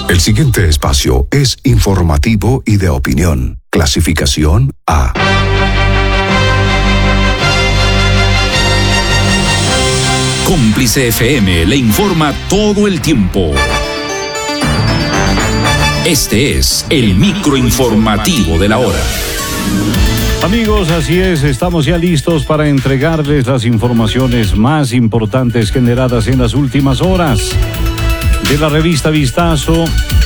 El siguiente espacio es informativo y de opinión. Clasificación A. Cómplice FM le informa todo el tiempo. Este es el microinformativo de la hora. Amigos, así es, estamos ya listos para entregarles las informaciones más importantes generadas en las últimas horas. De la revista Vistazo,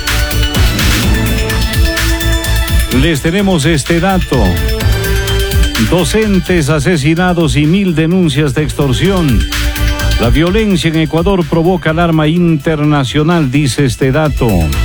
les tenemos este dato. Docentes asesinados y 1,000 denuncias de extorsión. La violencia en Ecuador provoca alarma internacional, dice este dato.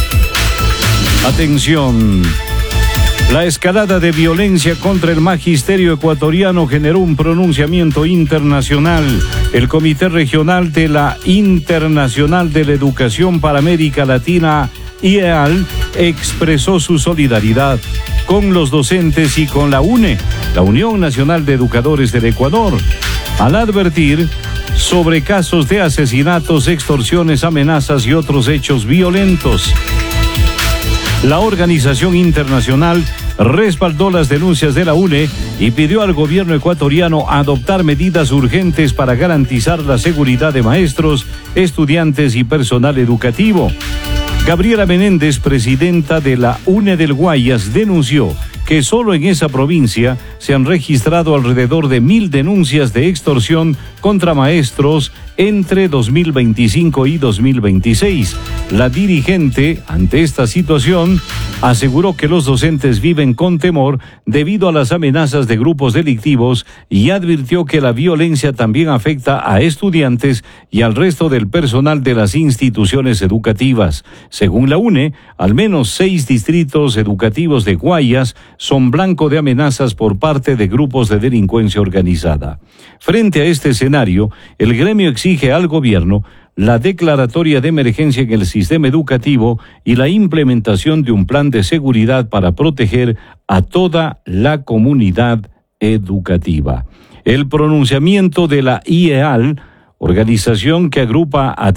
Atención. La escalada de violencia contra el magisterio ecuatoriano generó un pronunciamiento internacional. El Comité Regional de la Internacional de la Educación para América Latina, IEAL, expresó su solidaridad con los docentes y con la UNE, la Unión Nacional de Educadores del Ecuador, al advertir sobre casos de asesinatos, extorsiones, amenazas y otros hechos violentos. La organización internacional respaldó las denuncias de la UNE y pidió al gobierno ecuatoriano adoptar medidas urgentes para garantizar la seguridad de maestros, estudiantes y personal educativo. Gabriela Menéndez, presidenta de la UNE del Guayas, denunció que solo en esa provincia se han registrado alrededor de 1,000 denuncias de extorsión contra maestros entre 2025 y 2026. La dirigente, ante esta situación, aseguró que los docentes viven con temor debido a las amenazas de grupos delictivos y advirtió que la violencia también afecta a estudiantes y al resto del personal de las instituciones educativas. Según la UNE, al menos 6 distritos educativos de Guayas son blanco de amenazas por parte de grupos de delincuencia organizada. Frente a este escenario, el gremio exige al gobierno la declaratoria de emergencia en el sistema educativo y la implementación de un plan de seguridad para proteger a toda la comunidad educativa. El pronunciamiento de la IEAL, organización que agrupa a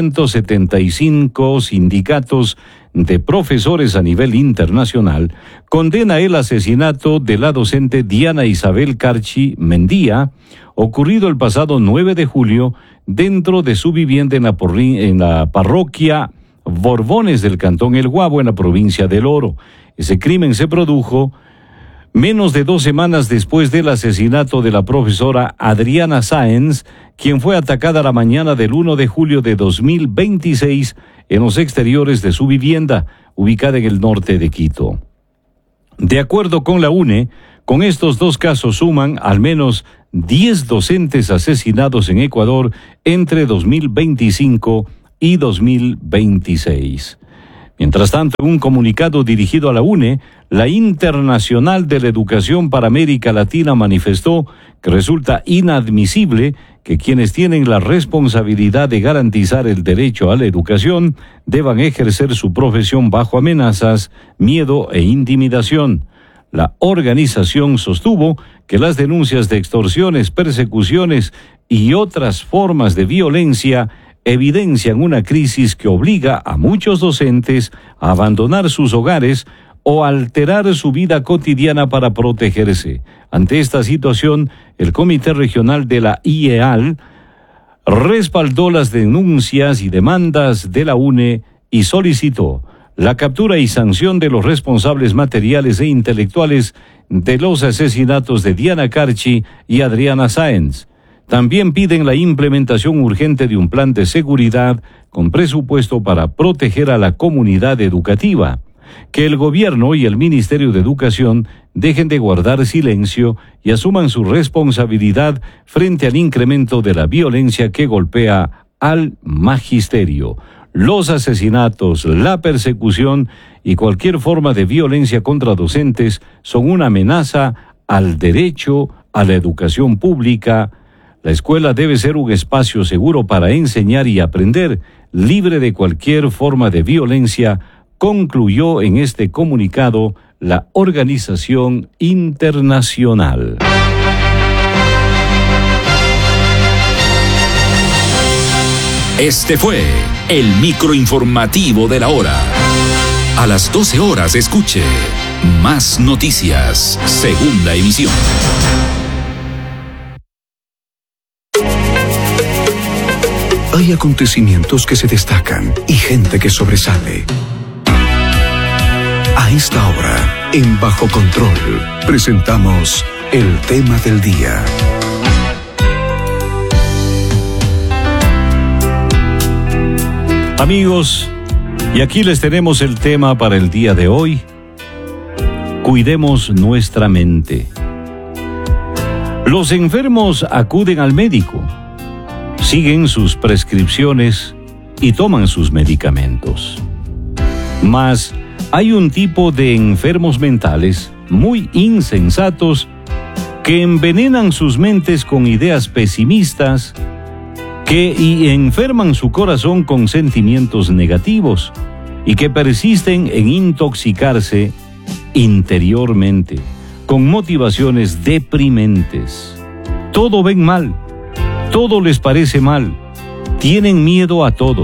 375 sindicatos de profesores a nivel internacional, condena el asesinato de la docente Diana Isabel Carchi Mendía, ocurrido el pasado 9 de julio dentro de su vivienda en la parroquia Borbones del cantón El Guabo, en la provincia del Oro. Ese crimen se produjo menos de 2 semanas después del asesinato de la profesora Adriana Sáenz, quien fue atacada la mañana del 1 de julio de 2026 en los exteriores de su vivienda, ubicada en el norte de Quito. De acuerdo con la UNE, con estos 2 casos suman al menos 10 docentes asesinados en Ecuador entre 2025 y 2026. Mientras tanto, en un comunicado dirigido a la UNE, la Internacional de la Educación para América Latina manifestó que resulta inadmisible que quienes tienen la responsabilidad de garantizar el derecho a la educación deban ejercer su profesión bajo amenazas, miedo e intimidación. La organización sostuvo que las denuncias de extorsiones, persecuciones y otras formas de violencia evidencian una crisis que obliga a muchos docentes a abandonar sus hogares o alterar su vida cotidiana para protegerse. Ante esta situación, el Comité Regional de la IEAL respaldó las denuncias y demandas de la UNE y solicitó la captura y sanción de los responsables materiales e intelectuales de los asesinatos de Diana Carchi y Adriana Sáenz. También piden la implementación urgente de un plan de seguridad con presupuesto para proteger a la comunidad educativa. Que el gobierno y el Ministerio de Educación dejen de guardar silencio y asuman su responsabilidad frente al incremento de la violencia que golpea al magisterio. Los asesinatos, la persecución y cualquier forma de violencia contra docentes son una amenaza al derecho a la educación pública. La escuela debe ser un espacio seguro para enseñar y aprender, libre de cualquier forma de violencia, concluyó en este comunicado la organización internacional. Este fue el microinformativo de la hora. A las 12 horas escuche Más Noticias, segunda emisión. Hay acontecimientos que se destacan y gente que sobresale. A esta hora, en Bajo Control, presentamos el tema del día. Amigos, y aquí les tenemos el tema para el día de hoy. Cuidemos nuestra mente. Los enfermos acuden al médico, siguen sus prescripciones y toman sus medicamentos. Mas hay un tipo de enfermos mentales muy insensatos que envenenan sus mentes con ideas pesimistas y enferman su corazón con sentimientos negativos y que persisten en intoxicarse interiormente con motivaciones deprimentes. Todo ven mal, todo les parece mal, tienen miedo a todo.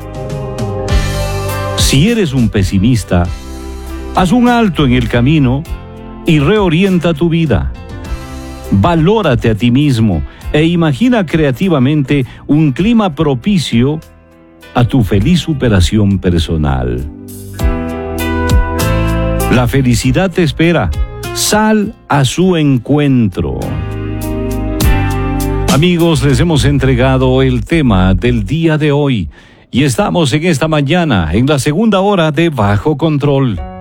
Si eres un pesimista, haz un alto en el camino y reorienta tu vida. Valórate a ti mismo e imagina creativamente un clima propicio a tu feliz superación personal. La felicidad te espera. Sal a su encuentro. Amigos, les hemos entregado el tema del día de hoy y estamos en esta mañana en la segunda hora de Bajo Control.